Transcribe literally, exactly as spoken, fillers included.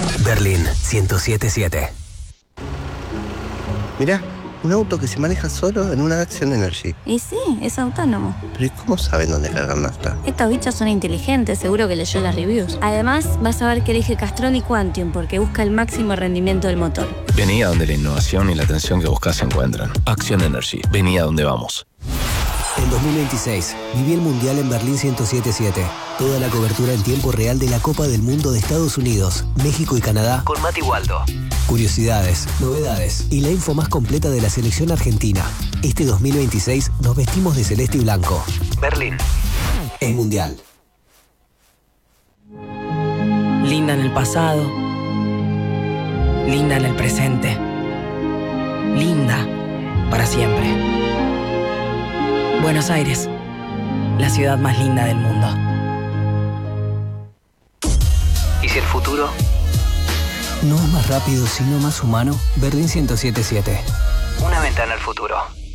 Berlín ciento siete siete. Mirá, un auto que se maneja solo en una Action Energy. Y sí, es autónomo. ¿Pero y cómo saben dónde cargar nafta? Estos bichos son inteligentes, seguro que leyó las reviews. Además, vas a ver que elige Castrol y Quantium porque busca el máximo rendimiento del motor. Vení a donde la innovación y la atención que buscas se encuentran. Action Energy. Vení a donde vamos. En dos mil veintiséis, viví el Mundial en Berlín ciento siete siete. Toda la cobertura en tiempo real de la Copa del Mundo de Estados Unidos, México y Canadá con Mati Waldo. Curiosidades, novedades y la info más completa de la selección argentina. Este dos mil veintiséis nos vestimos de celeste y blanco. Berlín es Mundial. Linda en el pasado, linda en el presente, linda para siempre. Buenos Aires, la ciudad más linda del mundo. ¿Y si el futuro no es más rápido, sino más humano? Berlín ciento siete siete. Una ventana al futuro.